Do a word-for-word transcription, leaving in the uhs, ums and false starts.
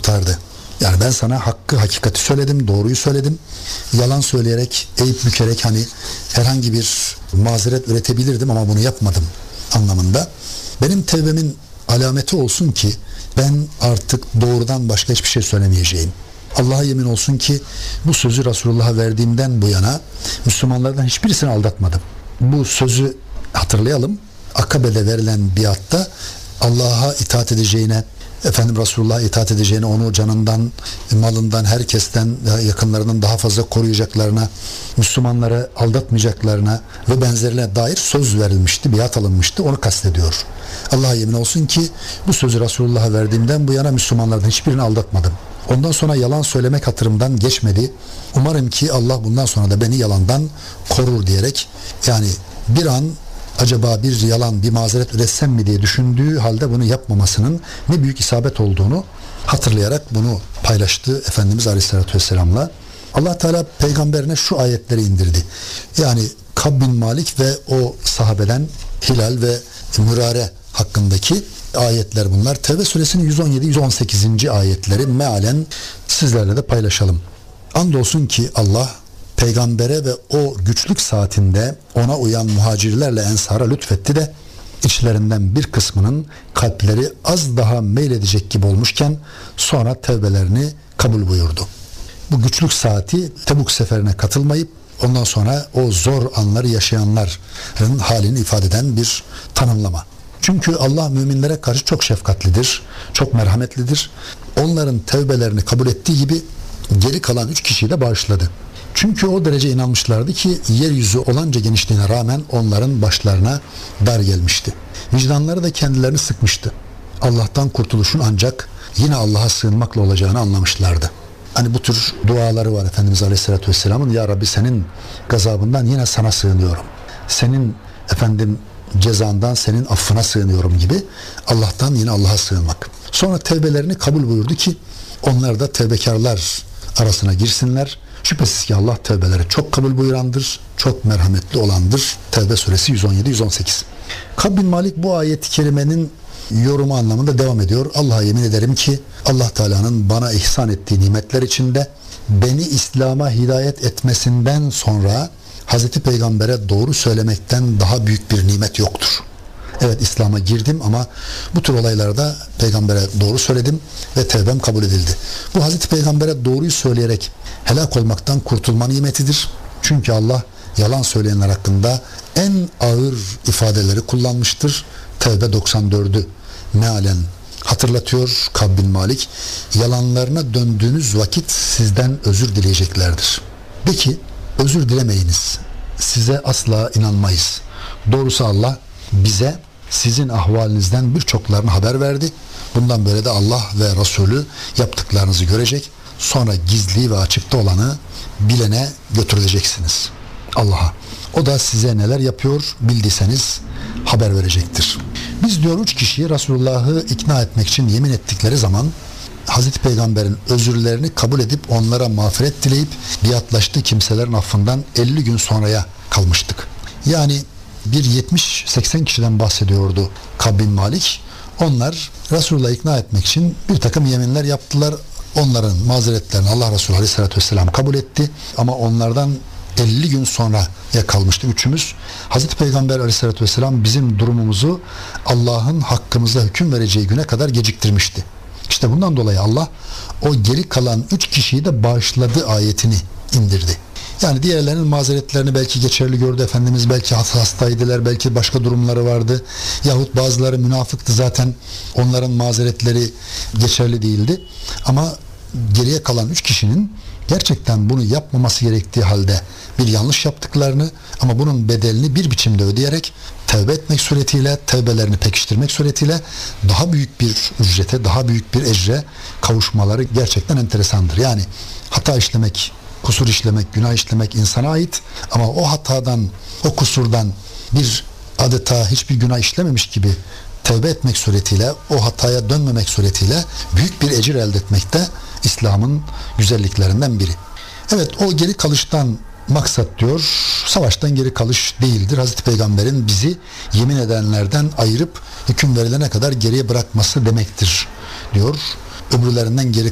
kurtardı. Yani ben sana hakkı, hakikati söyledim, doğruyu söyledim. Yalan söyleyerek, eğip bükerek hani herhangi bir mazeret üretebilirdim ama bunu yapmadım anlamında. Benim tevbemin alameti olsun ki ben artık doğrudan başka hiçbir şey söylemeyeceğim. Allah'a yemin olsun ki bu sözü Resulullah'a verdiğimden bu yana Müslümanlardan hiçbirisini aldatmadım. Bu sözü hatırlayalım. Akabe'de verilen biatta Allah'a itaat edeceğine, efendim Resulullah'a itaat edeceğine, onu canından, malından, herkesten, yakınlarından daha fazla koruyacaklarına, Müslümanları aldatmayacaklarına ve benzerine dair söz verilmişti, biat alınmıştı. Onu kastediyor. Allah'a yemin olsun ki bu sözü Resulullah'a verdiğimden bu yana Müslümanlardan hiçbirini aldatmadım. Ondan sonra yalan söylemek hatırımdan geçmedi. Umarım ki Allah bundan sonra da beni yalandan korur diyerek, yani bir an acaba bir yalan, bir mazeret üretsem mi diye düşündüğü halde bunu yapmamasının ne büyük isabet olduğunu hatırlayarak bunu paylaştı Efendimiz Aleyhisselatü Vesselam'la. Allah Teala peygamberine şu ayetleri indirdi. Yani Kab bin Malik ve o sahabeden Hilal ve Mürare hakkındaki ayetler bunlar. Tevbe suresinin yüz on yedi yüz on sekizinci ayetleri mealen sizlerle de paylaşalım. Andolsun ki Allah peygambere ve o güçlük saatinde ona uyan muhacirlerle ensara lütfetti de içlerinden bir kısmının kalpleri az daha meyledecek gibi olmuşken sonra tevbelerini kabul buyurdu. Bu güçlük saati Tebuk seferine katılmayıp ondan sonra o zor anları yaşayanların halini ifade eden bir tanımlama. Çünkü Allah müminlere karşı çok şefkatlidir, çok merhametlidir. Onların tevbelerini kabul ettiği gibi geri kalan üç kişiyi de bağışladı. Çünkü o derece inanmışlardı ki yeryüzü olanca genişliğine rağmen onların başlarına dar gelmişti. Vicdanları da kendilerini sıkmıştı. Allah'tan kurtuluşun ancak yine Allah'a sığınmakla olacağını anlamışlardı. Hani bu tür duaları var Efendimiz Aleyhisselatü Vesselam'ın. Ya Rabbi senin gazabından yine sana sığınıyorum. Senin efendim cezandan, senin affına sığınıyorum gibi Allah'tan yine Allah'a sığınmak. Sonra tevbelerini kabul buyurdu ki onlar da tevbekarlar arasına girsinler. Şüphesiz ki Allah tevbeleri çok kabul buyurandır, çok merhametli olandır. Tevbe suresi yüz on yedi yüz on sekiz. Kab bin Malik bu ayet-i kerimenin yorumu anlamında devam ediyor. Allah'a yemin ederim ki Allah Teala'nın bana ihsan ettiği nimetler içinde beni İslam'a hidayet etmesinden sonra Hazreti Peygamber'e doğru söylemekten daha büyük bir nimet yoktur. Evet, İslam'a girdim ama bu tür olaylarda Peygamber'e doğru söyledim ve tevbem kabul edildi. Bu Hazreti Peygamber'e doğruyu söyleyerek helak olmaktan kurtulma nimetidir. Çünkü Allah yalan söyleyenler hakkında en ağır ifadeleri kullanmıştır. Tevbe doksan dördü mealen hatırlatıyor Kab bin Malik. Yalanlarına döndüğünüz vakit sizden özür dileyeceklerdir. De ki özür dilemeyiniz. Size asla inanmayız. Doğrusu Allah bize sizin ahvalinizden birçoklarını haber verdi. Bundan böyle de Allah ve Resulü yaptıklarınızı görecek. Sonra gizli ve açıkta olanı bilene götürüleceksiniz. Allah'a. O da size neler yapıyor bildiyseniz haber verecektir. Biz diyor üç kişiyi Resulullah'ı ikna etmek için yemin ettikleri zaman Hazreti Peygamber'in özürlerini kabul edip onlara mağfiret dileyip biatlaştığı kimselerin affından elli gün sonraya kalmıştık. Yani bir yetmiş seksen kişiden bahsediyordu Kab bin Malik. Onlar Resulullah'ı ikna etmek için bir takım yeminler yaptılar. Onların mazeretlerini Allah Resulü Aleyhisselatü Vesselam kabul etti. Ama onlardan elli gün sonraya kalmıştı üçümüz. Hazreti Peygamber Aleyhisselatü Vesselam bizim durumumuzu Allah'ın hakkımıza hüküm vereceği güne kadar geciktirmişti. İşte bundan dolayı Allah o geri kalan üç kişiyi de bağışladı ayetini indirdi. Yani diğerlerinin mazeretlerini belki geçerli gördü Efendimiz, belki hastaydılar, belki başka durumları vardı. Yahut bazıları münafıktı, zaten onların mazeretleri geçerli değildi. Ama geriye kalan üç kişinin gerçekten bunu yapmaması gerektiği halde bir yanlış yaptıklarını ama bunun bedelini bir biçimde ödeyerek tevbe etmek suretiyle, tevbelerini pekiştirmek suretiyle daha büyük bir ücrete, daha büyük bir ecre kavuşmaları gerçekten enteresandır. Yani hata işlemek, kusur işlemek, günah işlemek insana ait ama o hatadan, o kusurdan bir adeta hiçbir günah işlememiş gibi tevbe etmek suretiyle, o hataya dönmemek suretiyle büyük bir ecir elde etmek de İslam'ın güzelliklerinden biri. Evet, o geri kalıştan maksat diyor, savaştan geri kalış değildir. Hazreti Peygamber'in bizi yemin edenlerden ayırıp hüküm verilene kadar geriye bırakması demektir diyor. Öbürlerinden geri